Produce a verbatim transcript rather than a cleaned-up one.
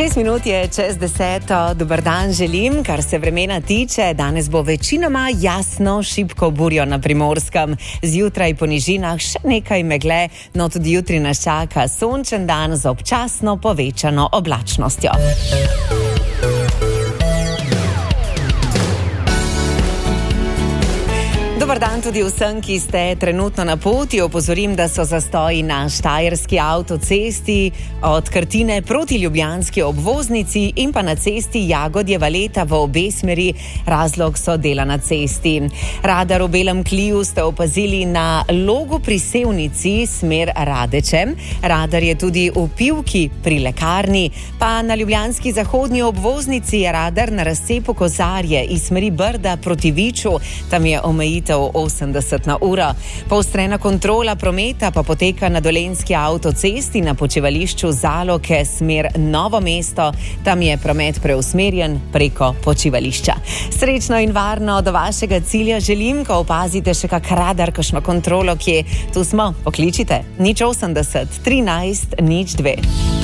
Šest minut je čez deseto, dober dan želim, kar se vremena tiče. Danes bo večinoma jasno, šibko burjo na Primorskem, zjutraj po nižinah še nekaj megle, no tudi jutri nas čaka sončen dan z občasno povečano oblačnostjo. Dobar dan tudi vsem, ki ste trenutno na poti. Opozorim, da so zastoji na štajerski avtocesti od Krtine proti ljubljanski obvoznici in pa na cesti Jagodje-Valeta v obe smeri. Razlog so dela na cesti. Radar v Belem Kliju ste opazili na Logu pri Sevnici, smer Radeče. Radar je tudi v Pivki pri lekarni, pa na ljubljanski zahodnji obvoznici je radar na razcepu Kozarje iz smeri Brda proti Viču. Tam je omejitev osemdeset na uro. Poostrena kontrola prometa pa poteka na Dolenjski avtocesti na počivališču Zaloke, smer Novo mesto. Tam je promet preusmerjen preko počivališča. Srečno in varno do vašega cilja želim, ko opazite še kak radar, kakšno kontrolo, kje tu smo, pokličite nič osemdeset trinajst nič dve.